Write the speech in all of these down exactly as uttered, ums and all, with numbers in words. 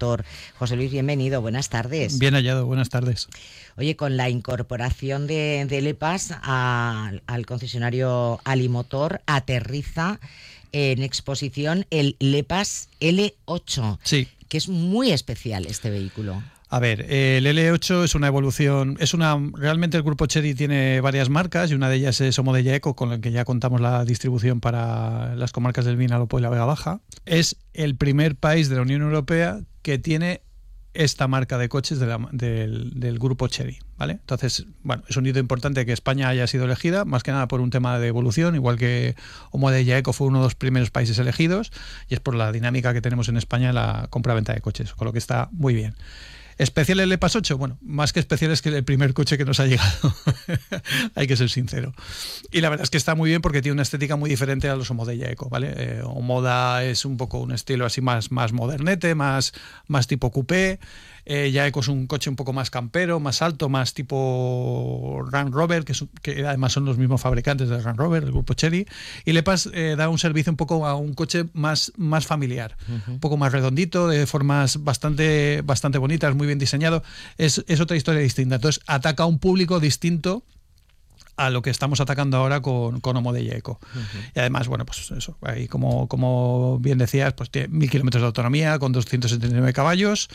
Alimotor. José Luis, bienvenido, buenas tardes. Bien hallado, buenas tardes. Oye, con la incorporación de, de Lepas a, al concesionario Alimotor, aterriza en exposición el Lepas L ocho, sí. que es muy especial este vehículo. A ver, el L ocho es una evolución, es una realmente el grupo Chery tiene varias marcas y una de ellas es Omodella Eco, con la que ya contamos la distribución para las comarcas del Vinalopó y la Vega Baja. Es el primer país de la Unión Europea que tiene esta marca de coches de la, del, del grupo Chery, ¿vale? Entonces, bueno, es un hito importante que España haya sido elegida, más que nada por un tema de evolución, igual que Omodella Eco fue uno de los primeros países elegidos, y es por la dinámica que tenemos en España en la compra-venta de coches, con lo que está muy bien. ¿Especial el Lepas ocho? Bueno, más que especial es que el primer coche que nos ha llegado. Hay que ser sincero. Y la verdad es que está muy bien porque tiene una estética muy diferente a los Omodella Eco, ¿vale? Eh, Omoda es un poco un estilo así más, más modernete, más, más tipo coupé. Eh, ya Eco es un coche un poco más campero, más alto, más tipo Range Rover, que, es, que además son los mismos fabricantes del Range Rover, el grupo Chery. Y Lepas eh, da un servicio un poco a un coche más, más familiar, uh-huh. un poco más redondito, de formas bastante, bastante bonitas, muy bien diseñado. Es, es otra historia distinta. Entonces ataca a un público distinto a lo que estamos atacando ahora con, con Omodella Eco. Uh-huh. Y además, bueno, pues eso, ahí como, como bien decías, pues tiene mil kilómetros de autonomía con doscientos setenta y nueve caballos.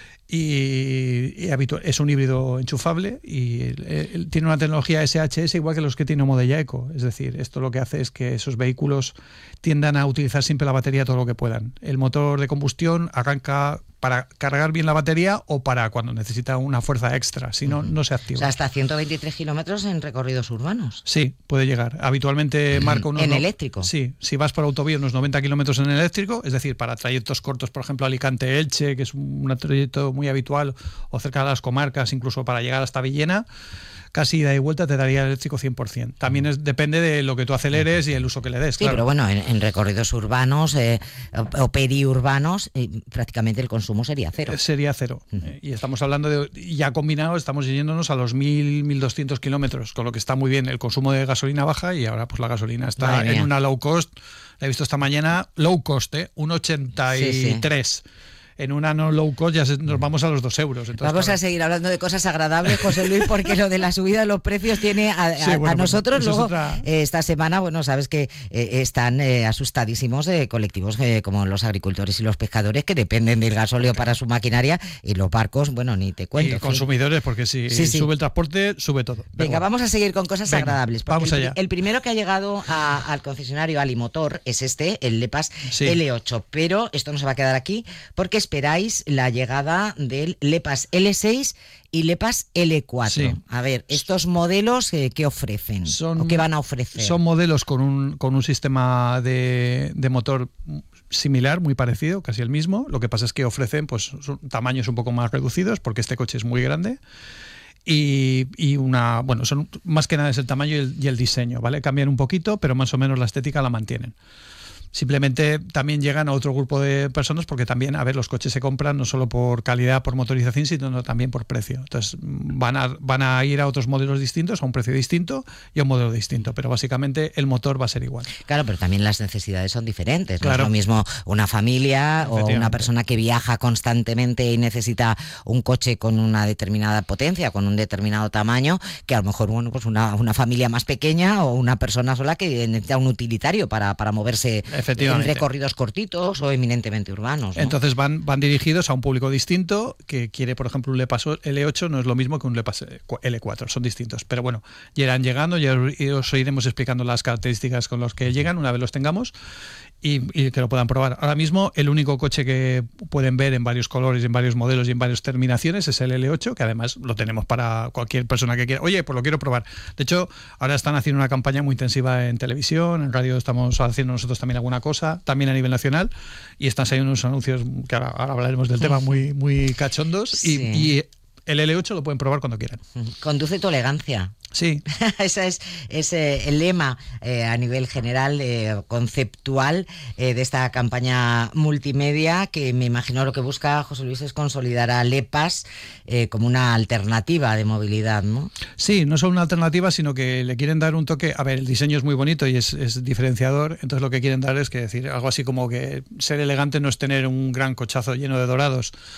Y, y habitual, es un híbrido enchufable y el, el, tiene una tecnología S H S igual que los que tiene Omodella Eco. Es decir, esto lo que hace es que esos vehículos tiendan a utilizar siempre la batería todo lo que puedan. El motor de combustión arranca para cargar bien la batería o para cuando necesita una fuerza extra, si no, uh-huh. no se activa. O sea, hasta ciento veintitrés kilómetros en recorridos urbanos. Sí, puede llegar. Habitualmente uh-huh. marca unos... ¿En no, eléctrico? Sí, si vas por autovía unos noventa kilómetros en eléctrico, es decir, para trayectos cortos, por ejemplo, Alicante-Elche, que es un trayecto muy habitual, o cerca de las comarcas, incluso para llegar hasta Villena, casi ida y vuelta te daría el eléctrico cien por ciento. También es, depende de lo que tú aceleres y el uso que le des. Sí, claro. Pero bueno, en, en recorridos urbanos eh, o, o periurbanos eh, prácticamente el consumo sería cero. Sería cero. Uh-huh. Eh, y estamos hablando de, ya combinado, estamos yéndonos a los mil, mil doscientos kilómetros, con lo que está muy bien. El consumo de gasolina baja y ahora pues la gasolina está Madre en mía. Una low cost. La he visto esta mañana, low cost, ¿eh? un ochenta y tres. Sí, sí. En una no low cost ya nos vamos a los dos euros. Entonces, vamos claro. a seguir hablando de cosas agradables, José Luis, porque lo de la subida de los precios tiene a, sí, a, bueno, a nosotros. pues, luego, otra... eh, esta semana, bueno, sabes que eh, están eh, asustadísimos eh, colectivos eh, como los agricultores y los pescadores que dependen del gasóleo para su maquinaria y los barcos, bueno, ni te cuento. Y consumidores, porque si sí, sí. sube el transporte, sube todo. Venga, bueno. vamos a seguir con cosas Venga, agradables. Vamos el, allá. El primero que ha llegado a, al concesionario Alimotor es este, el Lepas sí. L ocho, pero esto no se va a quedar aquí porque esperáis la llegada del Lepas L seis y Lepas L cuatro. Sí. A ver, estos modelos eh, ¿qué ofrecen? Son, ¿O qué van a ofrecer? Son modelos con un, con un sistema de, de motor similar, muy parecido, casi el mismo. Lo que pasa es que ofrecen pues son tamaños un poco más reducidos porque este coche es muy grande. Y, y una, bueno, son más que nada es el tamaño y el, y el diseño, ¿vale? Cambian un poquito, pero más o menos la estética la mantienen. Simplemente también llegan a otro grupo de personas porque también, a ver, los coches se compran no solo por calidad, por motorización, sino también por precio. Entonces van a, van a ir a otros modelos distintos, a un precio distinto y a un modelo distinto, pero básicamente el motor va a ser igual. Claro, pero también las necesidades son diferentes. Claro. No es lo mismo una familia o una persona que viaja constantemente y necesita un coche con una determinada potencia, con un determinado tamaño, que a lo mejor bueno, pues una, una familia más pequeña o una persona sola que necesita un utilitario para, para moverse en recorridos cortitos o eminentemente urbanos, ¿no? Entonces van, van dirigidos a un público distinto que quiere, por ejemplo, un Lepas L ocho no es lo mismo que un Lepas L cuatro, son distintos. Pero bueno, ya irán llegando, ya os iremos explicando las características con las que llegan una vez los tengamos y, y que lo puedan probar. Ahora mismo el único coche que pueden ver en varios colores, en varios modelos y en varias terminaciones es el L ocho, que además lo tenemos para cualquier persona que quiera. Oye, pues lo quiero probar. De hecho, ahora están haciendo una campaña muy intensiva en televisión, en radio estamos haciendo nosotros también alguna cosa, también a nivel nacional, y están saliendo unos anuncios que ahora, ahora hablaremos del tema muy, muy cachondos, sí. y, y el L ocho lo pueden probar cuando quieran. Conduce tu elegancia. Sí. Ese es, es eh, el lema eh, a nivel general, eh, conceptual eh, de esta campaña multimedia, que me imagino lo que busca José Luis es consolidar a Lepas eh, como una alternativa de movilidad, ¿no? Sí, no solo una alternativa, sino que le quieren dar un toque. A ver, el diseño es muy bonito y es, es diferenciador, entonces lo que quieren dar es que decir algo así como que ser elegante no es tener un gran cochazo lleno de dorados,